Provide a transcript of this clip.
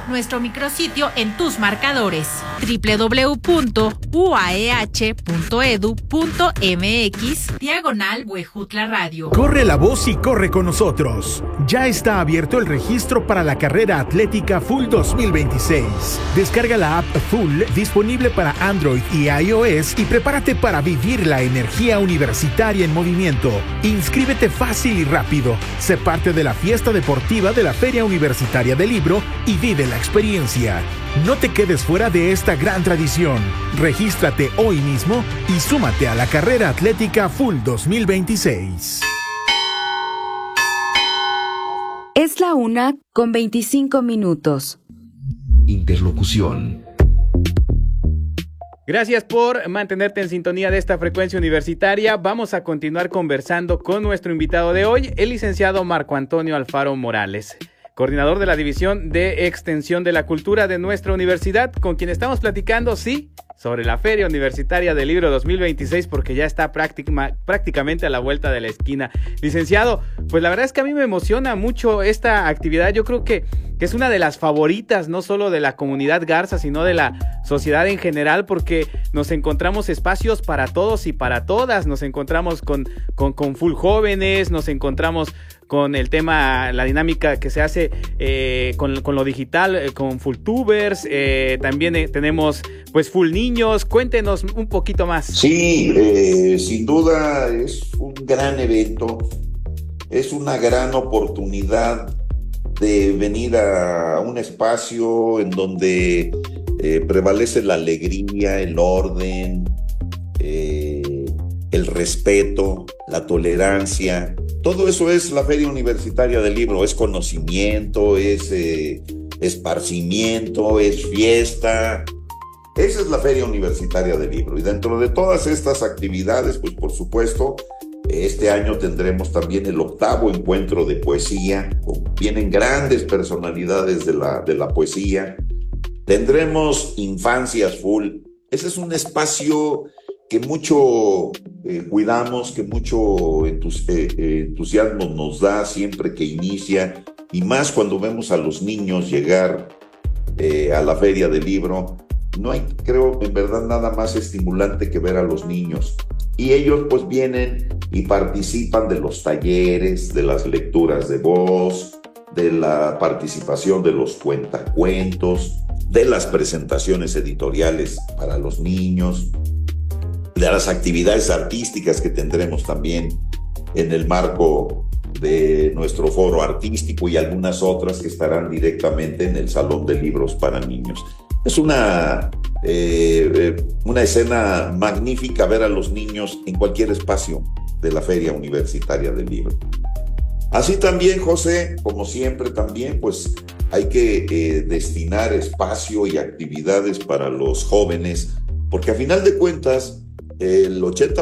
nuestro micrositio en tus marcadores www.uaeh.edu.mx/Huejutla Radio. Corre la voz y corre con nosotros. Ya está abierto el registro para la carrera atlética Full 2026. Descarga la app Full disponible para Android y iOS y prepárate para vivir la energía universitaria en movimiento. Inscríbete fácil y rápido. Sé parte de la fiesta deportiva de la Feria Universitaria del Libro y vive la experiencia. No te quedes fuera de esta gran tradición. Regístrate hoy mismo y súmate a la carrera atlética Full 2026. Es la 1:25. Interlocución. Gracias por mantenerte en sintonía de esta frecuencia universitaria. Vamos a continuar conversando con nuestro invitado de hoy, el licenciado Marco Antonio Alfaro Morales, coordinador de la División de Extensión de la Cultura de nuestra universidad, con quien estamos platicando, sí, sobre la Feria Universitaria del Libro 2026, porque ya está prácticamente a la vuelta de la esquina. Licenciado, pues la verdad es que a mí me emociona mucho esta actividad. Yo creo que es una de las favoritas, no solo de la comunidad Garza, sino de la sociedad en general, porque nos encontramos espacios para todos y para todas. Nos encontramos con full jóvenes, nos encontramos con el tema, la dinámica que se hace con lo digital, con full tubers, también tenemos pues full niños. Cuéntenos un poquito más. Sí, sin duda es un gran evento, es una gran oportunidad de venir a un espacio en donde prevalece la alegría, el orden, el respeto, la tolerancia. Todo eso es la Feria Universitaria del Libro, es conocimiento, es esparcimiento, es fiesta. Esa es la Feria Universitaria del Libro. Y dentro de todas estas actividades, pues por supuesto, este año tendremos también el 8º encuentro de poesía. Vienen grandes personalidades de la poesía. Tendremos Infancias Full. Ese es un espacio que mucho cuidamos, que mucho entusiasmo nos da siempre que inicia, y más cuando vemos a los niños llegar a la Feria del Libro. No hay, creo, en verdad, nada más estimulante que ver a los niños. Y ellos pues vienen y participan de los talleres, de las lecturas de voz, de la participación de los cuentacuentos, de las presentaciones editoriales para los niños, de las actividades artísticas que tendremos también en el marco de nuestro foro artístico, y algunas otras que estarán directamente en el Salón de Libros para Niños. Es una escena magnífica ver a los niños en cualquier espacio de la Feria Universitaria del Libro. Así también, José, como siempre también, pues hay que destinar espacio y actividades para los jóvenes, porque a final de cuentas el 80%